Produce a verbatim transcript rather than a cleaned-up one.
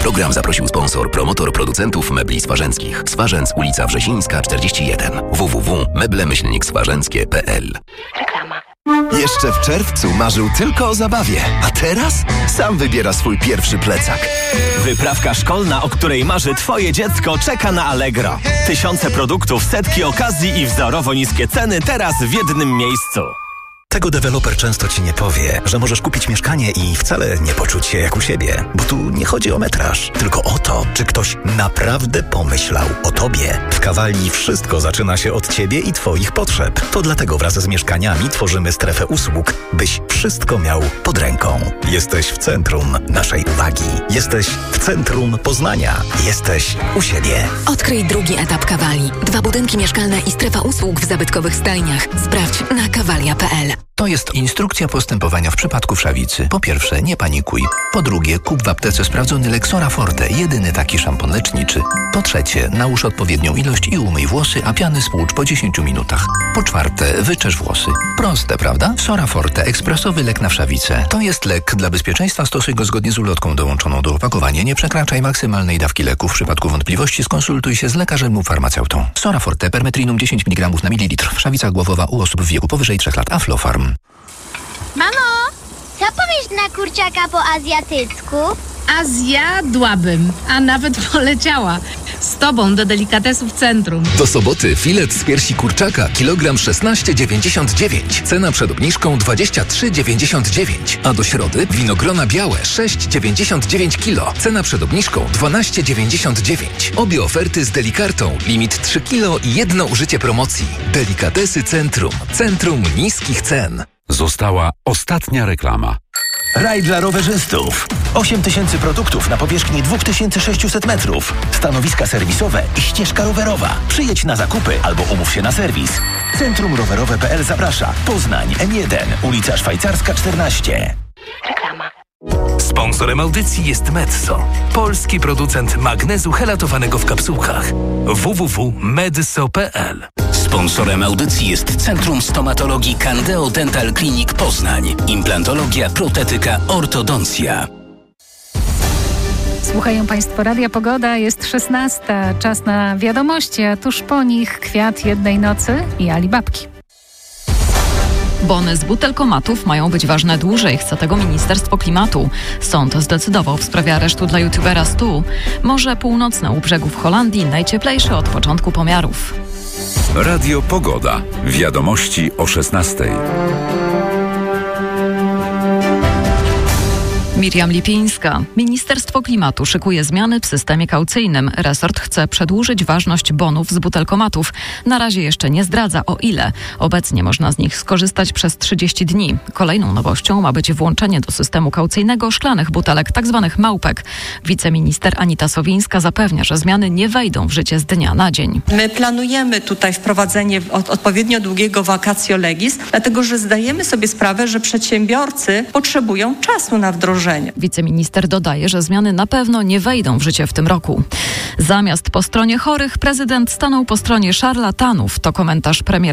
program zaprosił sponsor, promotor producentów mebli swarzęckich. Swarzędz, ulica Wrzesińska, czterdzieści jeden. w w w kropka meble myślnik swarzęckie kropka p l. Reklama. Jeszcze w czerwcu marzył tylko o zabawie, a teraz sam wybiera swój pierwszy plecak. Wyprawka szkolna, o której marzy Twoje dziecko, czeka na Allegro. Tysiące produktów, setki okazji i wzorowo niskie ceny teraz w jednym miejscu. Tego deweloper często Ci nie powie, że możesz kupić mieszkanie i wcale nie poczuć się jak u siebie. Bo tu nie chodzi o metraż, tylko o to, czy ktoś naprawdę pomyślał o Tobie. W Kawali wszystko zaczyna się od Ciebie i Twoich potrzeb. To dlatego wraz z mieszkaniami tworzymy strefę usług, byś wszystko miał pod ręką. Jesteś w centrum naszej uwagi. Jesteś w centrum Poznania. Jesteś u siebie. Odkryj drugi etap Kawali. Dwa budynki mieszkalne i strefa usług w zabytkowych stajniach. Sprawdź na kawalia kropka p l. To jest instrukcja postępowania w przypadku wszawicy. Po pierwsze, nie panikuj. Po drugie, kup w aptece sprawdzony Lexora Forte, jedyny taki szampon leczniczy. Po trzecie, nałóż odpowiednią ilość i umyj włosy, a piany spłucz po dziesięciu minutach. Po czwarte, wyczesz włosy. Proste, prawda? Sora Forte, ekspresowy lek na wszawicę. To jest lek. Dla bezpieczeństwa stosuj go zgodnie z ulotką dołączoną do opakowania. Nie przekraczaj maksymalnej dawki leku. W przypadku wątpliwości skonsultuj się z lekarzem lub farmaceutą. Sora Forte, permetrinum dziesięć miligramów na mililitr. Wszawica głowowa u osób w wieku powyżej trzech lat. Aflofarm. Mamo, co powiesz na kurczaka po azjatycku? A zjadłabym, a nawet poleciała. Z tobą do delikatesów centrum. Do soboty filet z piersi kurczaka, kilogram szesnaście dziewięćdziesiąt dziewięć. Cena przed obniżką dwadzieścia trzy dziewięćdziesiąt dziewięć. A do środy winogrona białe sześć dziewięćdziesiąt dziewięć kilo. Cena przed obniżką dwanaście dziewięćdziesiąt dziewięć. Obie oferty z Delikartą. Limit trzy kilo i jedno użycie promocji. Delikatesy Centrum. Centrum niskich cen. Została ostatnia reklama. Raj dla rowerzystów. osiem tysięcy produktów na powierzchni dwa tysiące sześćset metrów. Stanowiska serwisowe i ścieżka rowerowa. Przyjedź na zakupy albo umów się na serwis. Centrum rowerowe kropka p l zaprasza. Poznań M jeden, ulica Szwajcarska czternaście. Reklama. Sponsorem audycji jest Medso, polski producent magnezu helatowanego w kapsułkach. w w w kropka medso kropka p l. Sponsorem audycji jest Centrum Stomatologii Candeo Dental Clinic Poznań. Implantologia, protetyka, ortodoncja. Słuchają Państwo Radia Pogoda, jest szesnasta, czas na wiadomości, a tuż po nich Kwiat jednej nocy i Alibabki. Bony z butelkomatów mają być ważne dłużej, chce tego Ministerstwo Klimatu. Sąd zdecydował w sprawie aresztu dla youtubera Stu. Morze Północne u brzegów Holandii najcieplejsze od początku pomiarów. Radio Pogoda. Wiadomości o szesnastej. Miriam Lipińska. Ministerstwo Klimatu szykuje zmiany w systemie kaucyjnym. Resort chce przedłużyć ważność bonów z butelkomatów. Na razie jeszcze nie zdradza o ile. Obecnie można z nich skorzystać przez trzydzieści dni. Kolejną nowością ma być włączenie do systemu kaucyjnego szklanych butelek, tzw. małpek. Wiceminister Anita Sowińska zapewnia, że zmiany nie wejdą w życie z dnia na dzień. My planujemy tutaj wprowadzenie od, odpowiednio długiego vacatio legis, dlatego że zdajemy sobie sprawę, że przedsiębiorcy potrzebują czasu na wdrożenie. Wiceminister dodaje, że zmiany na pewno nie wejdą w życie w tym roku. Zamiast po stronie chorych, prezydent stanął po stronie szarlatanów. To komentarz premiera